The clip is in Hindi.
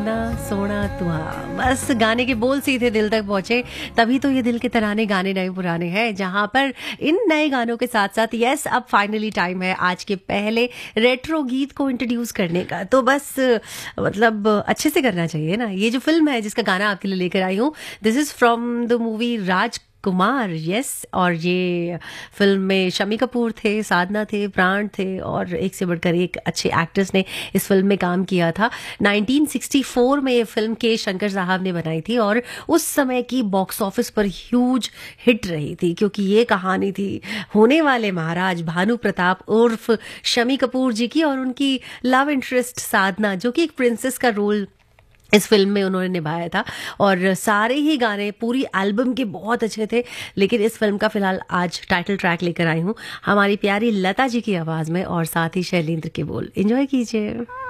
ना सोना तुआ, बस गाने के बोल सीधे दिल तक पहुंचे, तभी तो ये दिल के तराने गाने नए पुराने हैं, जहां पर इन नए गानों के साथ साथ यस अब फाइनली टाइम है आज के पहले रेट्रो गीत को इंट्रोड्यूस करने का। तो बस मतलब अच्छे से करना चाहिए ना। ये जो फिल्म है जिसका गाना आपके लिए लेकर आई हूँ, this is from the movie Rajkumar. Yes, और ये फिल्म में शम्मी कपूर थे, साधना थे, प्राण थे और एक से बढ़कर एक अच्छे एक्टर्स ने इस फिल्म में काम किया था। 1964 में ये फिल्म के शंकर साहब ने बनाई थी और उस समय की बॉक्स ऑफिस पर ह्यूज हिट रही थी, क्योंकि ये कहानी थी होने वाले महाराज भानु प्रताप उर्फ शम्मी कपूर जी की और उनकी लव इंटरेस्ट साधना, जो कि एक प्रिंसेस का रोल इस फिल्म में उन्होंने निभाया था। और सारे ही गाने पूरी एल्बम के बहुत अच्छे थे, लेकिन इस फिल्म का फिलहाल आज टाइटल ट्रैक लेकर आई हूँ हमारी प्यारी लता जी की आवाज में और साथ ही शैलेंद्र के बोल। एंजॉय कीजिए।